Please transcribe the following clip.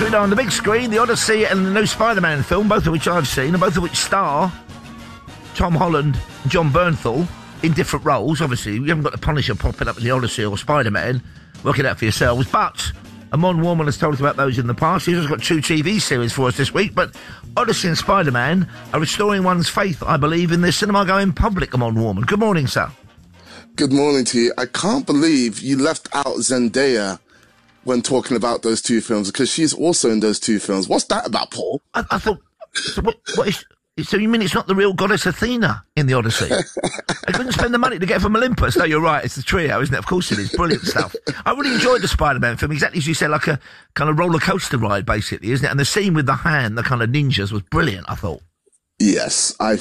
Between on the big screen, The Odyssey and the new Spider-Man film, both of which I've seen, and both of which star Tom Holland and John Bernthal in different roles. Obviously, you haven't got the Punisher popping up in The Odyssey or Spider-Man. Work it out for yourselves. But Amon Warman has told us about those in the past. He's also got 2 TV series for us this week. But Odyssey and Spider-Man are restoring one's faith, I believe, in the cinema-going public, Amon Warman. Good morning, sir. Good morning to you. I can't believe you left out Zendaya when talking about those 2 films, because she's also in those 2 films. What's that about, Paul? I thought... So, what is... So you mean it's not the real goddess Athena in The Odyssey? I couldn't spend the money to get from Olympus. No, you're right. It's the trio, isn't it? Of course it is. Brilliant stuff. I really enjoyed the Spider-Man film. Exactly as you said, like a kind of roller coaster ride, basically, isn't it? And the scene with the hand, the kind of ninjas, was brilliant, I thought. Yes, I